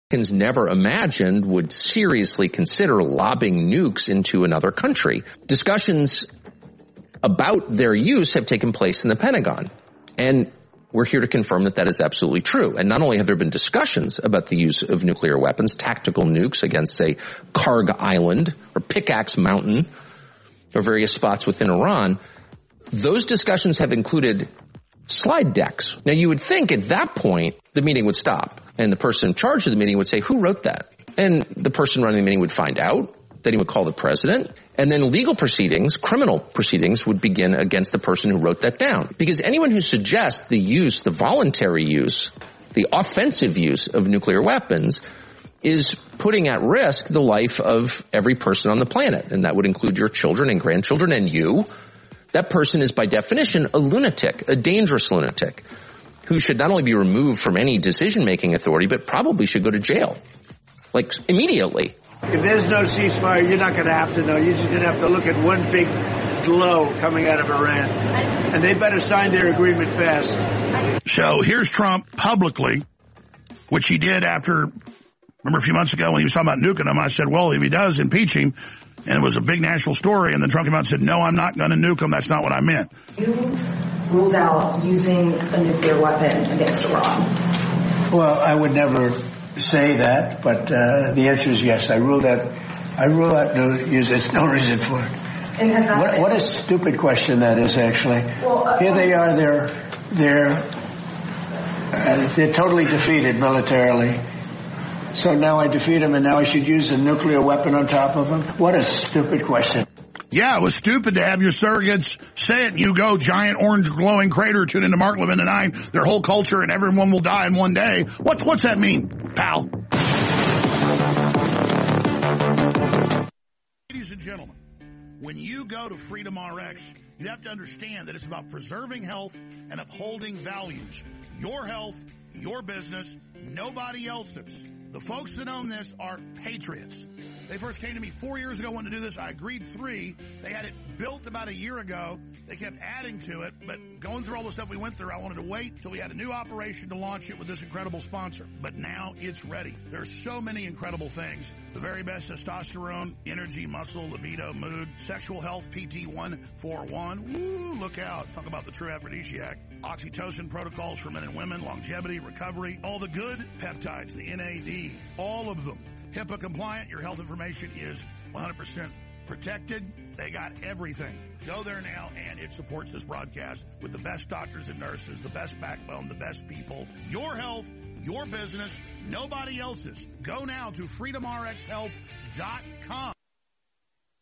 Americans never imagined would seriously consider lobbing nukes into another country. Discussions about their use have taken place in the Pentagon, and we're here to confirm that that is absolutely true. And not only have there been discussions about the use of nuclear weapons, tactical nukes against, say, Karg Island or Pickaxe Mountain or various spots within Iran, those discussions have included slide decks. Now, you would think at that point the meeting would stop and the person in charge of the meeting would say, who wrote that? And the person running the meeting would find out. Then he would call the president, and then legal proceedings, criminal proceedings, would begin against the person who wrote that down. Because anyone who suggests the use, the voluntary use, the offensive use of nuclear weapons is putting at risk the life of every person on the planet, and that would include your children and grandchildren and you. That person is by definition a lunatic, a dangerous lunatic, who should not only be removed from any decision-making authority, but probably should go to jail, like immediately. If there's no ceasefire, you're not going to have to know. You're just going to have to look at one big glow coming out of Iran. And they better sign their agreement fast. So here's Trump publicly, which he did after, remember a few months ago when he was talking about nuking him, I said, well, if he does, impeach him. And it was a big national story. And then Trump came out and said, no, I'm not going to nuke him. That's not what I meant. You ruled out using a nuclear weapon against Iran. Well, I would never say that, but the answer is yes. I rule that no use. There's no reason for it. And has that what a stupid question that is, actually. Well, here they are. They're totally defeated militarily. So now I defeat them, and now I should use a nuclear weapon on top of them? What a stupid question. Yeah, it was stupid to have your surrogates say it. You go, giant orange glowing crater, tune into Mark Levin and I, their whole culture, and everyone will die in one day. What's that mean, pal? Ladies and gentlemen, when you go to Freedom RX, you have to understand that it's about preserving health and upholding values. Your health, your business, nobody else's. The folks that own this are patriots. They first came to me 4 years ago, wanted to do this. I agreed 3. They had it built about a year ago. They kept adding to it, but going through all the stuff we went through, I wanted to wait till we had a new operation to launch it with this incredible sponsor. But now it's ready. There's so many incredible things. The very best testosterone, energy, muscle, libido, mood, sexual health, PT141. Woo, look out. Talk about the true aphrodisiac. Oxytocin protocols for men and women, longevity, recovery, all the good peptides, the NAD, all of them. HIPAA compliant, your health information is 100% protected. They got everything. Go there now, and it supports this broadcast with the best doctors and nurses, the best backbone, the best people. Your health, your business, nobody else's. Go now to freedomrxhealth.com.